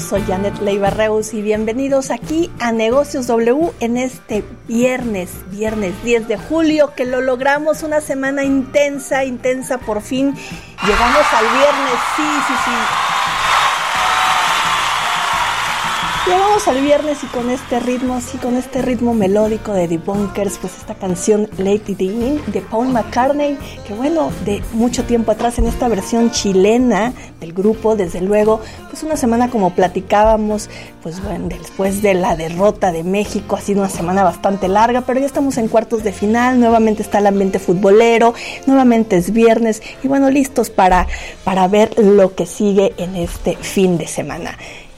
soy Janet Leiva Reus y bienvenidos aquí a Negocios W en este viernes 10 de julio, que lo logramos, una semana intensa por fin. Llegamos al viernes, sí. Llegamos al viernes y con este ritmo melódico de The Bunkers, pues esta canción Lady Dining de Paul McCartney, que bueno, de mucho tiempo atrás en esta versión chilena del grupo, desde luego, pues una semana como platicábamos, pues bueno, después de la derrota de México, ha sido una semana bastante larga, pero ya estamos en cuartos de final, nuevamente está el ambiente futbolero, nuevamente es viernes y bueno, listos para ver lo que sigue en este fin de semana.